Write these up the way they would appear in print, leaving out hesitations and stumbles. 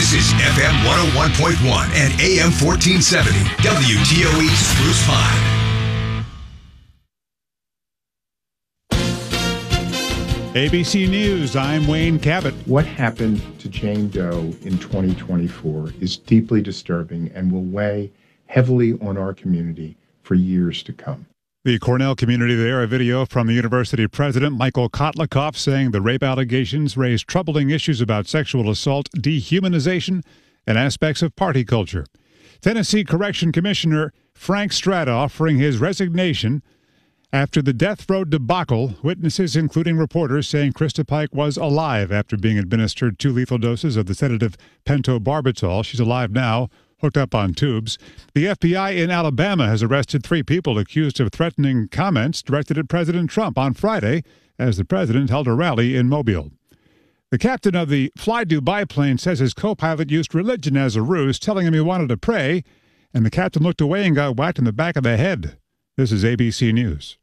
This is FM 101.1 and AM 1470, WTOE Spruce Pine. ABC News, I'm Wayne Cabot. What happened to Jane Doe in 2024 is deeply disturbing and will weigh heavily on our community for years to come. The Cornell community there, a video from the university president, Michael Kotlikoff, saying the rape allegations raise troubling issues about sexual assault, dehumanization, and aspects of party culture. Tennessee Correction Commissioner Frank Strata offering his resignation after the death row debacle, witnesses, including reporters, saying Krista Pike was alive after being administered 2 lethal doses of the sedative pentobarbital. She's alive now, hooked up on tubes. The FBI in Alabama has arrested 3 people accused of threatening comments directed at President Trump on Friday as the president held a rally in Mobile. The captain of the Fly Dubai plane says his co-pilot used religion as a ruse, telling him he wanted to pray, and the captain looked away and got whacked in the back of the head. This is ABC News.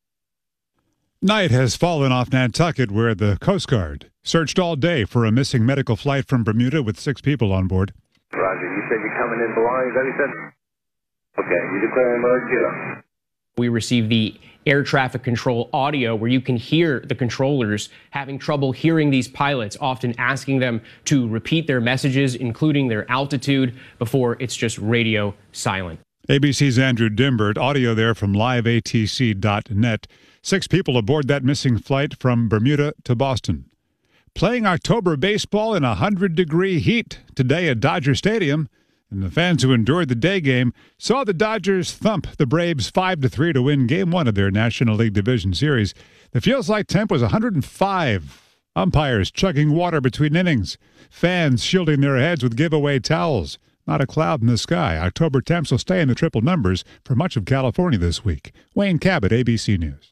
Night has fallen off Nantucket, where the Coast Guard searched all day for a missing medical flight from Bermuda with 6 people on board. Roger, you said you're coming in belongings, is that what you said? Okay, you declaring emergency? We received the air traffic control audio where you can hear the controllers having trouble hearing these pilots, often asking them to repeat their messages, including their altitude, before it's just radio silent. ABC's Andrew Dimbert, audio there from liveatc.net. 6 people aboard that missing flight from Bermuda to Boston. Playing October baseball in 100-degree heat today at Dodger Stadium, and the fans who endured the day game saw the Dodgers thump the Braves 5-3 to win Game 1 of their National League Division Series. The feels-like temp was 105. Umpires chugging water between innings. Fans shielding their heads with giveaway towels. Not a cloud in the sky. October temps will stay in the triple numbers for much of California this week. Wayne Cabot, ABC News.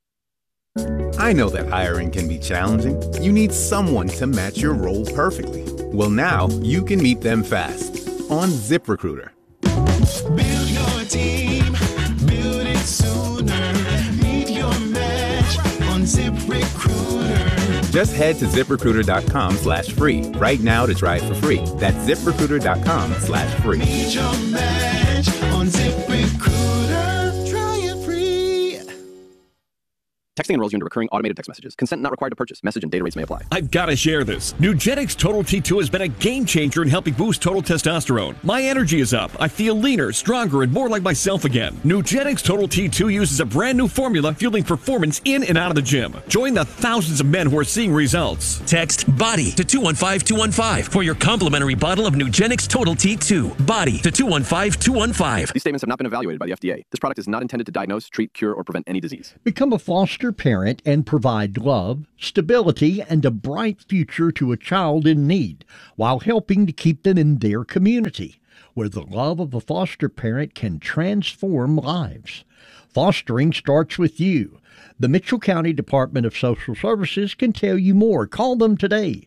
I know that hiring can be challenging. You need someone to match your role perfectly. Well, now you can meet them fast on ZipRecruiter. Build your team, build it sooner. Meet your match on ZipRecruiter. Just head to ZipRecruiter.com/free right now to try it for free. That's ZipRecruiter.com/free. Meet your match on ZipRecruiter. Try it free. Texting enrolls you into recurring automated text messages. Consent not required to purchase. Message and data rates may apply. I've got to share this. Nugenix Total T2 has been a game changer in helping boost total testosterone. My energy is up. I feel leaner, stronger, and more like myself again. Nugenix Total T2 uses a brand new formula fueling performance in and out of the gym. Join the thousands of men who are seeing results. Text BODY to 215215 for your complimentary bottle of Nugenix Total T2. BODY to 215215. These statements have not been evaluated by the FDA. This product is not intended to diagnose, treat, cure, or prevent any disease. Become a foster parent and provide love, stability, and a bright future to a child in need while helping to keep them in their community, where the love of a foster parent can transform lives. Fostering starts with you. The Mitchell County Department of Social Services can tell you more. Call them today,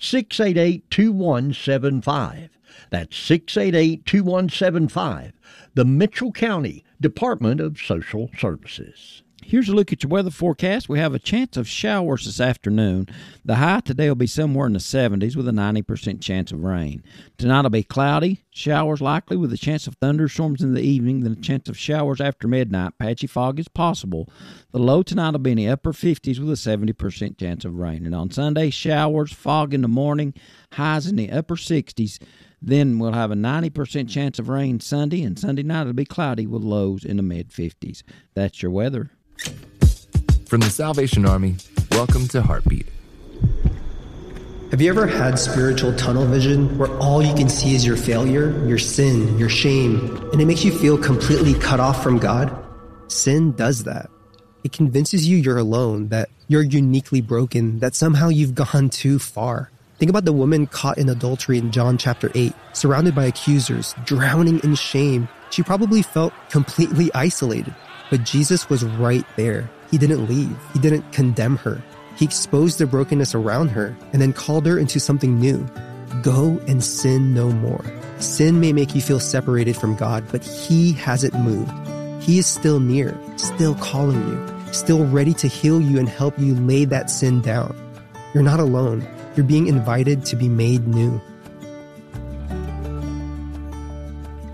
688-2175. That's 688-2175. The Mitchell County Department of Social Services. Here's a look at your weather forecast. We have a chance of showers this afternoon. The high today will be somewhere in the 70s with a 90% chance of rain. Tonight will be cloudy, showers likely with a chance of thunderstorms in the evening, then a chance of showers after midnight. Patchy fog is possible. The low tonight will be in the upper 50s with a 70% chance of rain. And on Sunday, showers, fog in the morning, highs in the upper 60s. Then we'll have a 90% chance of rain Sunday, and Sunday night it'll be cloudy with lows in the mid-50s. That's your weather. From the Salvation Army, welcome to Heartbeat. Have you ever had spiritual tunnel vision where all you can see is your failure, your sin, your shame, and it makes you feel completely cut off from God? Sin does that. It convinces you you're alone, that you're uniquely broken, that somehow you've gone too far. Think about the woman caught in adultery in John chapter 8, surrounded by accusers, drowning in shame. She probably felt completely isolated. But Jesus was right there. He didn't leave. He didn't condemn her. He exposed the brokenness around her and then called her into something new. Go and sin no more. Sin may make you feel separated from God, but He hasn't moved. He is still near, still calling you, still ready to heal you and help you lay that sin down. You're not alone. You're being invited to be made new.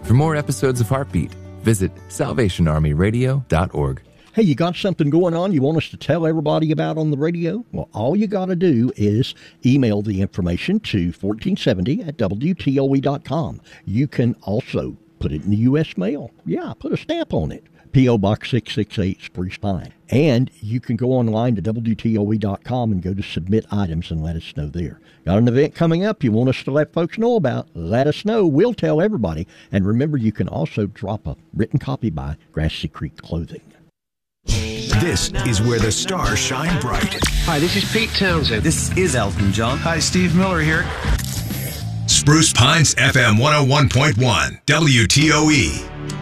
For more episodes of Heartbeat, visit salvationarmyradio.org. Hey, you got something going on you want us to tell everybody about on the radio? Well, all you got to do is email the information to 1470@WTOE.com. You can also put it in the U.S. mail. Yeah, put a stamp on it. P.O. Box 668, Spruce Pine. And you can go online to WTOE.com and go to Submit Items and let us know there. Got an event coming up you want us to let folks know about? Let us know. We'll tell everybody. And remember, you can also drop a written copy by Grassy Creek Clothing. This is where the stars shine bright. Hi, this is Pete Townsend. This is Elton John. Hi, Steve Miller here. Spruce Pines FM 101.1 WTOE.